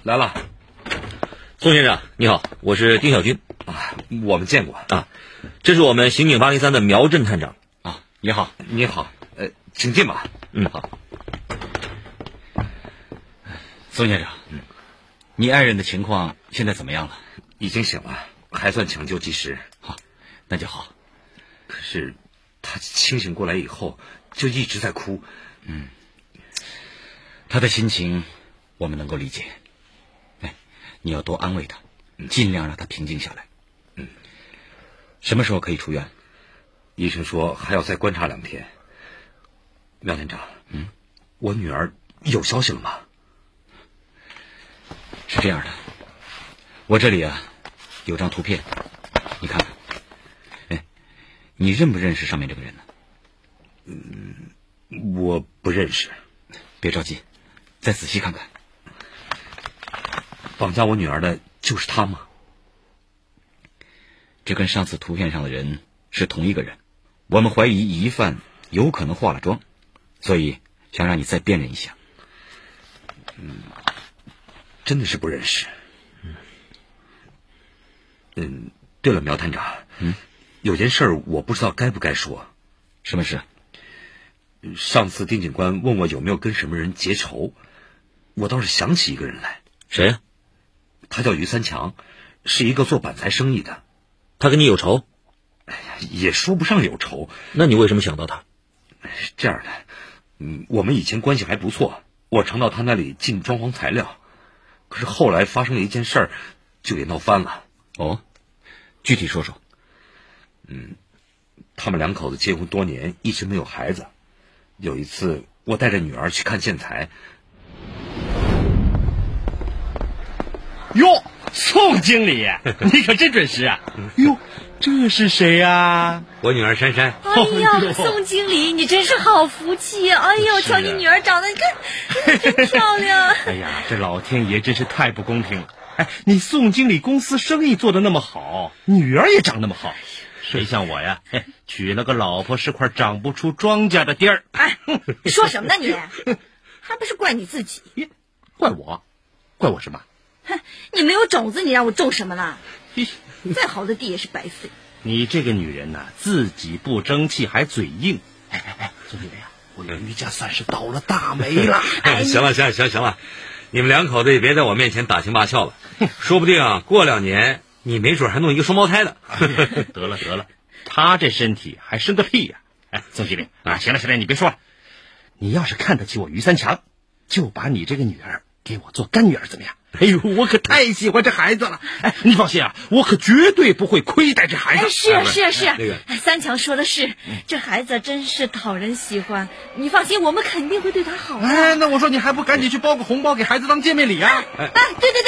来了。 宋先生你好，我是丁小军啊，我们见过啊，这是我们刑警803的苗震探长啊。你好，你好，请进吧。 好。 宋先生，你爱人的情况现在怎么样了？ 已经醒了，还算抢救及时。 好，那就好。 可是他清醒过来以后就一直在哭。 他的心情我们能够理解。你要多安慰他，尽量让他平静下来。什么时候可以出院？ 医生说还要再观察2天。苗连长，我女儿有消息了吗？ 是这样的，我这里有张图片，你看看。你认不认识上面这个人呢？ 我不认识。 别着急，再仔细看看。 绑架我女儿的就是他吗？ 这跟上次图片上的人是同一个人，我们怀疑疑犯有可能化了妆，所以想让你再辨认一下。 真的是不认识。对了，苗探长，有件事我不知道该不该说。 什么事？ 上次丁警官问我有没有跟什么人结仇，我倒是想起一个人来。 谁呀？ 他叫于三强，是一个做板材生意的。 他跟你有仇？ 也说不上有仇。 那你为什么想到他？ 是这样的，我们以前关系还不错，我常到他那里进装潢材料。可是后来发生了一件事儿，就给闹翻了。 哦，具体说说。 他们2口子结婚多年，一直没有孩子。有一次我带着女儿去看建材。 哟，宋经理，你可真准时啊！哟，这是谁呀？ 我女儿珊珊。 哎呀，宋经理，你真是好福气！哎呦，瞧你女儿长得，你看，真漂亮。 哎呀，这老天爷真是太不公平了！你宋经理公司生意做得那么好，女儿也长那么好，谁像我呀？娶了个老婆是块长不出庄稼的地儿。 说什么呢你？还不是怪你自己？ 怪我？怪我什么？ 你没有种子，你让我种什么了？再好的地也是白费。 你这个女人自己不争气还嘴硬。宋经理啊，我于家算是倒了大霉了。 行了，你们2口子也别在我面前打情骂俏了，说不定过2年你没准还弄一个双胞胎的。 得了，他这身体还生个屁呀！宋经理行了，你别说了。你要是看得起我于三强，就把你这个女儿给我做干女儿怎么样？哎呦，我可太喜欢这孩子了！你放心我可绝对不会亏待这孩子。 是，三强说的是，这孩子真是讨人喜欢。你放心，我们肯定会对他好的。 那我说你还不赶紧去包个红包给孩子当见面礼啊！ 对。